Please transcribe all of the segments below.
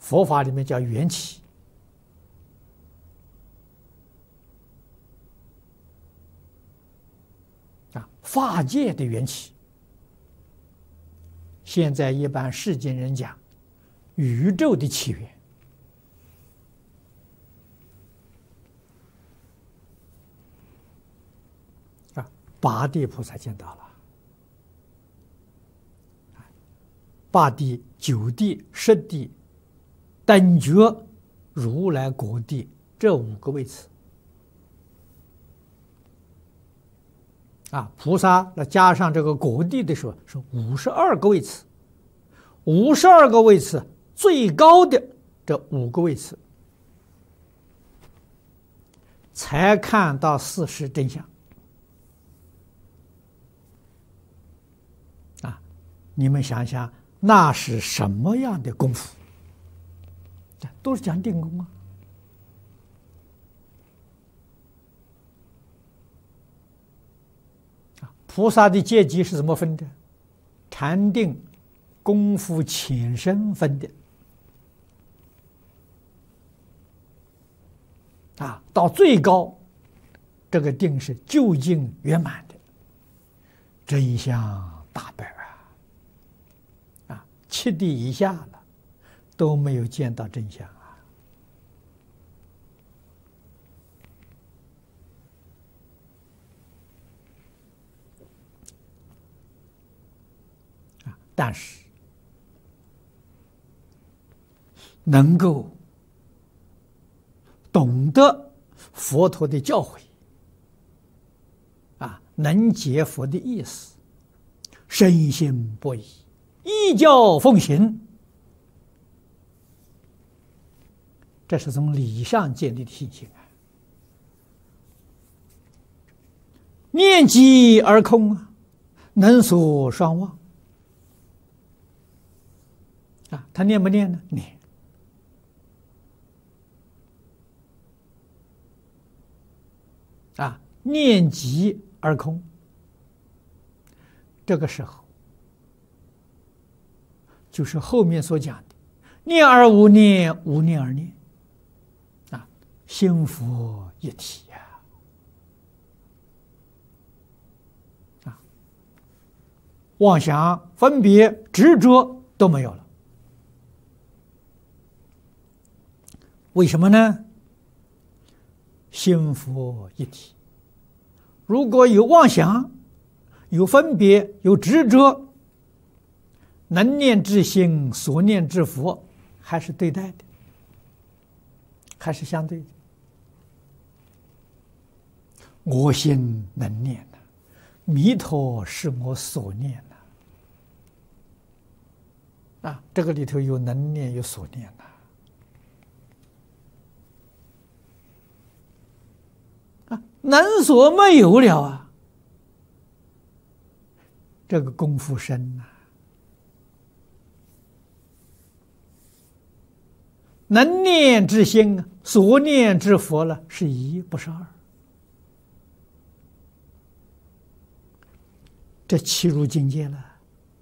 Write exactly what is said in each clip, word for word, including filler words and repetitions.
佛法里面叫缘起。啊，法界的缘起。现在一般世间人讲宇宙的起源。啊，八地菩萨见到了。八地、九地、十地、等觉、如来果地这五个位次。啊，菩萨那加上这个果地的时候是五十二个位次，五十二个位次最高的这五个位次，才看到事实真相。啊，你们想想，那是什么样的功夫？都是讲定功啊。菩萨的阶级是怎么分的？禅定功夫浅深分的。啊，到最高，这个定是究竟圆满的，真相大白啊！啊，七地以下了，都没有见到真相啊！但是能够懂得佛陀的教诲，啊，能解佛的意思，深信不疑，依教奉行，这是从理上建立的信心啊。念即而空啊，能所双忘。啊，他念不念呢？念。啊，念即而空。这个时候，就是后面所讲的“念而无念，无念而念”。啊，心佛一体呀！啊，妄想、分别、执着都没有了。为什么呢？心佛一体。如果有妄想、有分别、有执着，能念之心、所念之佛，还是对待的，还是相对的。我心能念呐，弥陀是我所念呐。啊，这个里头有能念，有所念呐。能所没有了啊，这个功夫深呐、啊。能念之心，所念之佛了，是一不是二。这契入境界了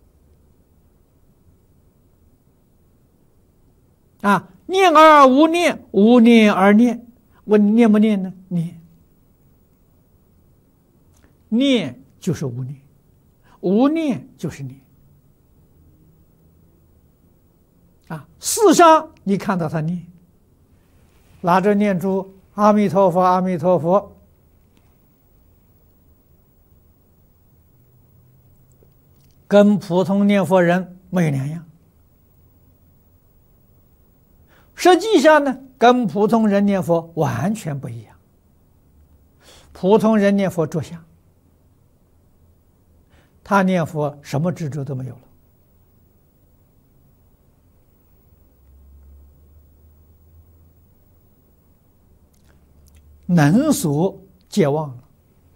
啊！念而无念，无念而念，问念不念呢？念。念就是无念，无念就是念。啊，事上你看到他念，拿着念珠阿弥陀佛，阿弥陀佛，跟普通念佛人没有两样。实际上呢，跟普通人念佛完全不一样。普通人念佛着相。他念佛什么执着都没有了，能所皆忘了。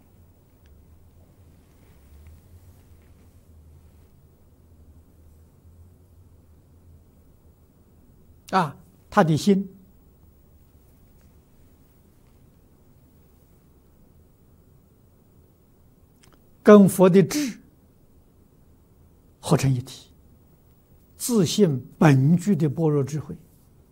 啊，他的心跟佛的智合成一体，自信本具的般若智慧。